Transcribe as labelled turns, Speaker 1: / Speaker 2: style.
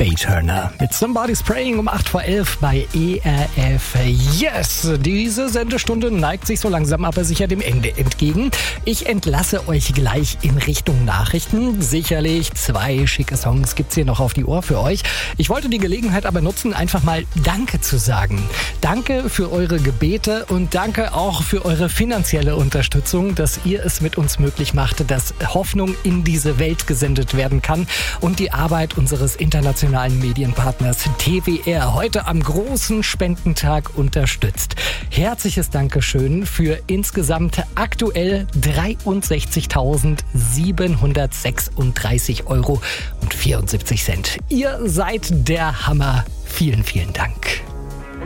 Speaker 1: Faye Turner mit Somebody's Praying um 11:08 bei ERF. Yes, diese Sendestunde neigt sich so langsam aber sicher dem Ende entgegen. Ich entlasse euch gleich in Richtung Nachrichten. Sicherlich 2 schicke Songs gibt's hier noch auf die Ohr für euch. Ich wollte die Gelegenheit aber nutzen, einfach mal Danke zu sagen. Danke für eure Gebete und danke auch für eure finanzielle Unterstützung, dass ihr es mit uns möglich macht, dass Hoffnung in diese Welt gesendet werden kann und die Arbeit unseres internationalen Medienpartners TWR heute am großen Spendentag unterstützt. Herzliches Dankeschön für insgesamt aktuell 63.736,74 Euro. Ihr seid der Hammer. Vielen, vielen Dank.